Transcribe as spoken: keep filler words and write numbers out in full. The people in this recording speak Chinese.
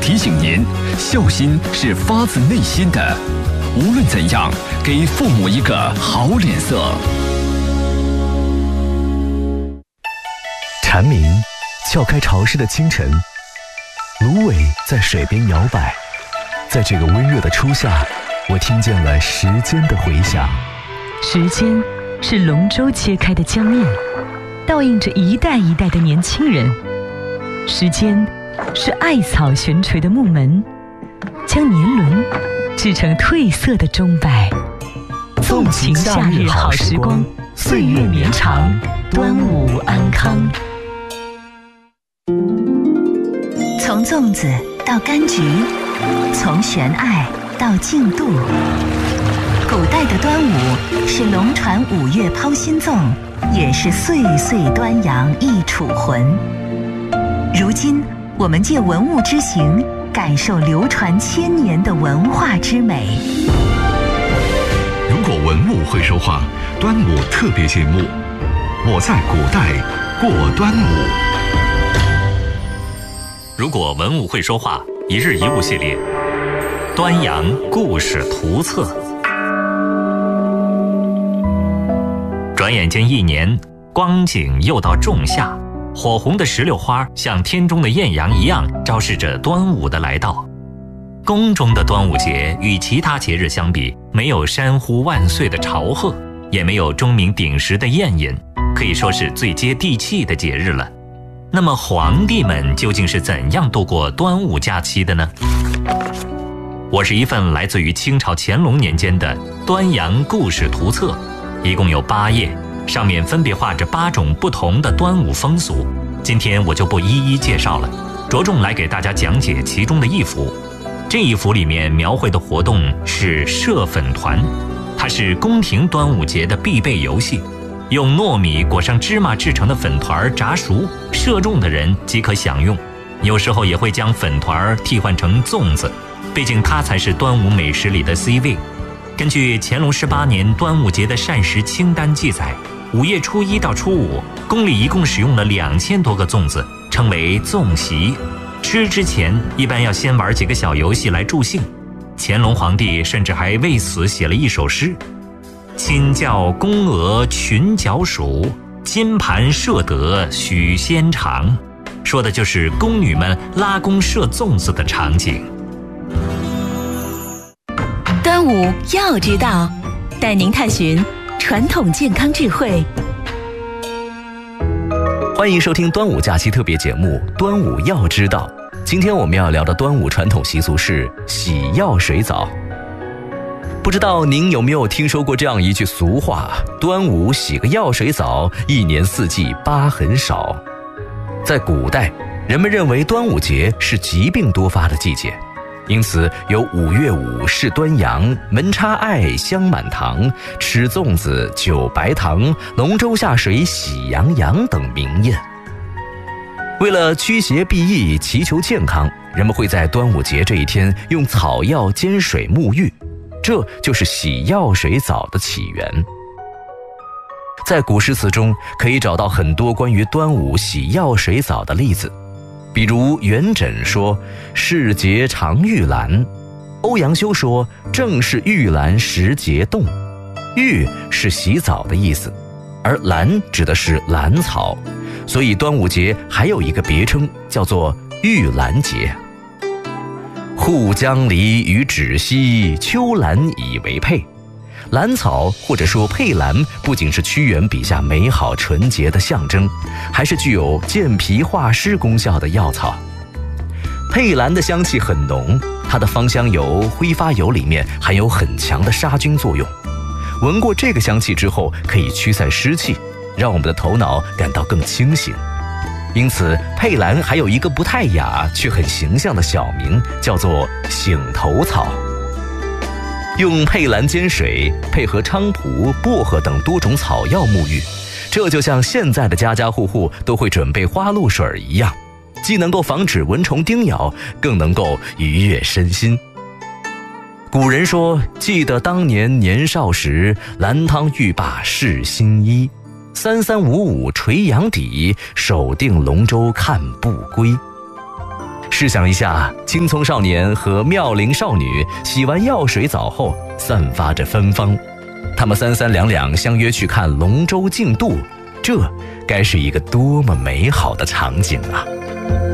提醒您，孝心是发自内心的，无论怎样，给父母一个好脸色。 蝉鸣撬开潮湿的清晨，芦苇在水边摇摆，在这个温热的初夏，我听见了时间的回响。 时间是龙舟切开的江面，倒映着一代一代的年轻人。时间是艾草悬垂的木门，将年轮制成褪色的钟摆。纵情夏日好时光，岁月绵长，端午安康。 从粽子到柑橘，从悬爱到竞渡。古代的端午是龙船五月抛新粽，也是岁岁端阳忆楚魂。如今我们借文物之行，感受流传千年的文化之美。 如果文物会说话，端午特别节目，我在古代过端午。 如果文物会说话，一日一物系列，端阳故事图册。转眼间一年，光景又到仲夏，火红的石榴花像天中的艳阳一样，昭示着端午的来到。宫中的端午节与其他节日相比，没有山呼万岁的朝贺，也没有钟鸣鼎食的宴饮，可以说是最接地气的节日了。那么皇帝们究竟是怎样度过端午假期的呢？我是一份来自于清朝乾隆年间的端阳故事图册，一共有八页，上面分别画着八种不同的端午风俗。今天我就不一一介绍了，着重来给大家讲解其中的一幅。这一幅里面描绘的活动是射粉团，它是宫廷端午节的必备游戏。用糯米裹上芝麻制成的粉团炸熟，射中的人即可享用。有时候也会将粉团替换成粽子，毕竟它才是端午美食里的 C 位。根据乾隆十八年端午节的膳食清单记载，五月初一到初五，宫里一共使用了两千多个粽子，称为粽席。吃之前一般要先玩几个小游戏来助兴。乾隆皇帝甚至还为此写了一首诗：亲教宫娥群角黍，金盘射得许仙长，说的就是宫女们拉弓射粽子的场景。 端午要知道，带您探寻传统健康智慧。 欢迎收听端午假期特别节目《端午要知道》。今天我们要聊的端午传统习俗是洗药水澡。不知道您有没有听说过这样一句俗话：端午洗个药水澡，一年四季疤痕少。在古代，人们认为端午节是疾病多发的季节，因此有五月五是端阳、门插艾香满堂、吃粽子酒白糖、龙舟下水喜洋洋等名谚。为了驱邪避疫、祈求健康，人们会在端午节这一天用草药煎水沐浴，这就是洗药水澡的起源。在古诗词中可以找到很多关于端午洗药水澡的例子，比如元稹说是节常浴兰，欧阳修说正是浴兰时节动。浴是洗澡的意思，而兰指的是兰草，所以端午节还有一个别称叫做浴兰节。护江离与芷溪，秋兰以为佩。兰草或者说佩兰不仅是屈原笔下美好纯洁的象征，还是具有健脾化湿功效的药草。佩兰的香气很浓，它的芳香油、挥发油里面含有很强的杀菌作用。闻过这个香气之后，可以驱散湿气，让我们的头脑感到更清醒。因此佩兰还有一个不太雅却很形象的小名，叫做醒头草。用佩兰煎水，配合菖蒲、薄荷等多种草药沐浴，这就像现在的家家户户都会准备花露水一样，既能够防止蚊虫叮咬，更能够愉悦身心。古人说，记得当年年少时，兰汤浴罢试新衣，三三五五垂杨底，手定龙舟看不归。 试想一下，青葱少年和妙龄少女洗完药水澡后，散发着芬芳，他们三三两两相约去看龙舟竞渡，这该是一个多么美好的场景啊！